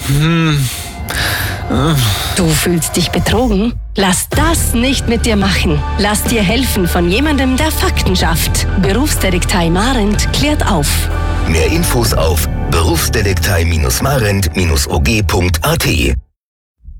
Du fühlst dich betrogen? Lass das nicht mit dir machen. Lass dir helfen von jemandem, der Fakten schafft. Berufsdetektei Marent klärt auf. Mehr Infos auf berufsdetektei-marent-og.at